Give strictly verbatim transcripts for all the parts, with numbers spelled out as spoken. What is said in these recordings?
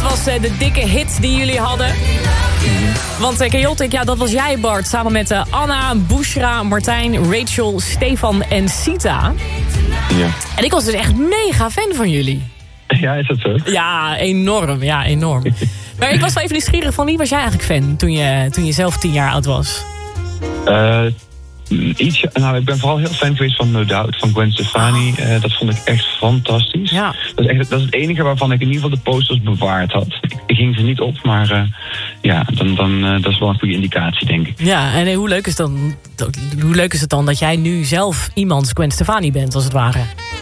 Dit was uh, de dikke hit die jullie hadden. Mm-hmm. Want uh, Chaotic, ja, dat was jij, Bart. Samen met uh, Anna, Bushra, Martijn, Rachel, Stefan en Sita. Ja. En ik was dus echt mega fan van jullie. Ja, is dat zo? Ja, enorm. Ja, enorm. Maar ik was wel even nieuwsgierig van wie was jij eigenlijk fan toen je, toen je zelf tien jaar oud was? Uh, iets, nou, ik ben vooral heel fan geweest van No Doubt, van Gwen Stefani. Uh, dat vond ik echt fantastisch. Ja. Dat, is echt, dat is het enige waarvan ik in ieder geval de posters bewaard had. Ik, ik ging ze niet op, maar uh, ja, dan, dan, uh, dat is wel een goede indicatie, denk ik. Ja, en hoe leuk is, dan, hoe leuk is het dan dat jij nu zelf iemands Gwen Stefani bent, als het ware?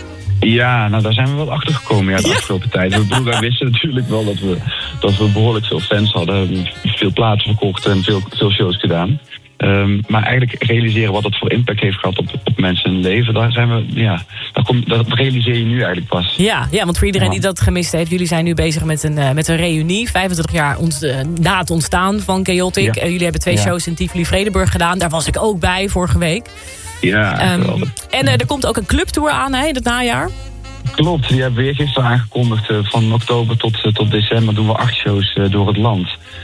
Ja, nou daar zijn we wel achter gekomen ja, de ja. afgelopen tijd. We, bedoel, wij wisten natuurlijk wel dat we, dat we behoorlijk veel fans hadden. Veel plaatsen verkocht en veel, veel shows gedaan. Um, maar eigenlijk realiseren wat het voor impact heeft gehad op, op mensen hun leven, daar zijn we, ja, dat, komt, dat realiseer je nu eigenlijk pas. Ja, ja, want voor iedereen ja. die dat gemist heeft, jullie zijn nu bezig met een, uh, met een reunie, vijfentwintig jaar ont, uh, na het ontstaan van Chaotic. Ja. Uh, jullie hebben twee ja. shows in Tivoli Vredenburg gedaan, daar was ik ook bij vorige week. Ja, um, en uh, er komt ook een clubtour aan, hè, dit najaar. Klopt, die hebben we weer gisteren aangekondigd. Uh, van oktober tot, uh, tot december doen we acht shows uh, door het land.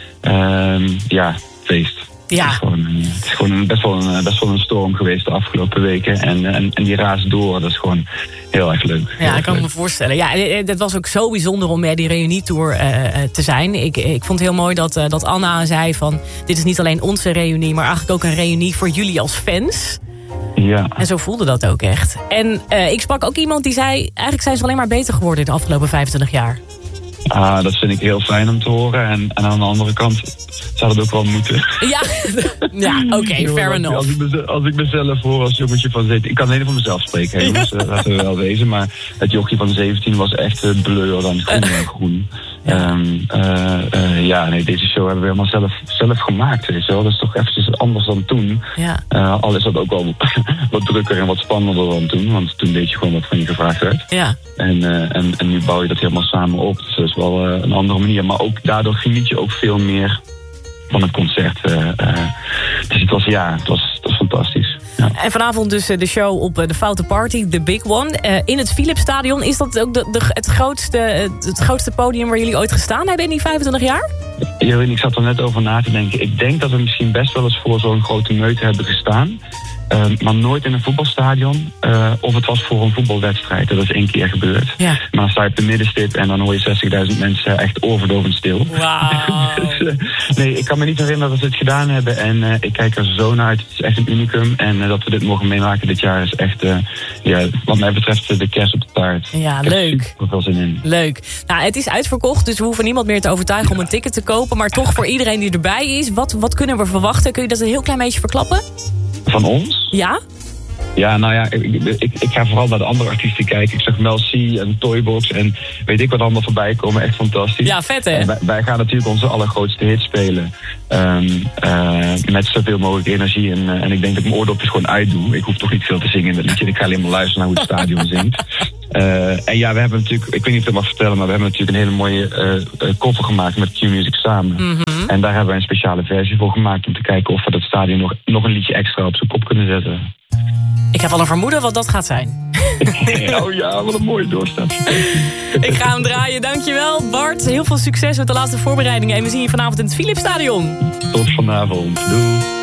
Uh, ja, feest. Ja. Het is gewoon, het is gewoon een, best, wel een, best wel een storm geweest de afgelopen weken. En, en, en die raast door. Dat is gewoon heel erg leuk. Heel ja, ik kan leuk. me voorstellen. Ja, het was ook zo bijzonder om bij die reunietour uh, te zijn. Ik, ik vond het heel mooi dat, uh, dat Anna zei van, dit is niet alleen onze reunie, maar eigenlijk ook een reunie voor jullie als fans. Ja. En zo voelde dat ook echt. En uh, ik sprak ook iemand die zei, eigenlijk zijn ze alleen maar beter geworden de afgelopen vijfentwintig jaar. Ah, dat vind ik heel fijn om te horen. En, en aan de andere kant zou dat ook wel moeten. Ja, ja oké, okay, fair als, enough. Als ik, mezelf, als ik mezelf hoor als jongetje van zeventien... Ik kan alleen van mezelf spreken, hè, jongens. Ja. Uh, laten we wel wezen. Maar het jochie van zeventien was echt uh, bleu dan groen en groen. Ja. Um, uh, uh, ja, nee, deze show hebben we helemaal zelf, zelf gemaakt. Weet je wel. Dat is toch eventjes anders dan toen. Ja. Uh, al is dat ook wel wat drukker en wat spannender dan toen. Want toen deed je gewoon wat van je gevraagd werd. Ja. En, uh, en, en nu bouw je dat helemaal samen op. Dus dat is wel uh, een andere manier. Maar ook daardoor geniet je ook veel meer van het concert. Uh, uh, dus het was, ja, het was, het was fantastisch. Ja. En vanavond dus de show op de Foute Party, The Big One. Uh, in het Philipsstadion, is dat ook de, de, het, grootste, het grootste podium waar jullie ooit gestaan hebben in die vijfentwintig jaar? Jolien, ik zat er net over na te denken. Ik denk dat we misschien best wel eens voor zo'n grote meute hebben gestaan. Uh, maar nooit in een voetbalstadion. Uh, of het was voor een voetbalwedstrijd. Dat is één keer gebeurd. Ja. Maar dan sta je op de middenstip en dan hoor je zestigduizend mensen echt oorverdovend stil. Wow. dus, uh, nee, ik kan me niet herinneren dat we het gedaan hebben. En uh, ik kijk er zo naar uit. Het is echt een unicum. En uh, dat we dit mogen meemaken dit jaar is echt, uh, ja, wat mij betreft, de kerst op de taart. Ja, ik leuk. heb er super veel zin in. Leuk. Nou, het is uitverkocht, dus we hoeven niemand meer te overtuigen om een ticket te kopen. Maar toch voor iedereen die erbij is, wat, wat kunnen we verwachten? Kun je dat een heel klein beetje verklappen? Van ons? Ja? Ja, nou ja, ik, ik, ik ga vooral naar de andere artiesten kijken. Ik zag Mel C en Toybox en weet ik wat allemaal voorbij komen. Echt fantastisch. Ja, vet hè? Wij, wij gaan natuurlijk onze allergrootste hit spelen. Um, uh, met zoveel mogelijk energie. En, uh, en ik denk dat ik mijn oordopjes gewoon uitdoe. Ik hoef toch niet veel te zingen in dat liedje. Ik ga alleen maar luisteren naar hoe het stadion zingt. Uh, en ja, we hebben natuurlijk, ik weet niet of ik dat mag vertellen, maar we hebben natuurlijk een hele mooie uh, koffer gemaakt met Q-Music samen. Mm-hmm. En daar hebben we een speciale versie voor gemaakt om te kijken of we dat stadion nog, nog een liedje extra op zijn kop kunnen zetten. Ik heb al een vermoeden wat dat gaat zijn. Oh ja, wat een mooie doorstap. Ik ga hem draaien, dankjewel Bart. Heel veel succes met de laatste voorbereidingen. En we zien je vanavond in het Philipsstadion. Tot vanavond. Doei.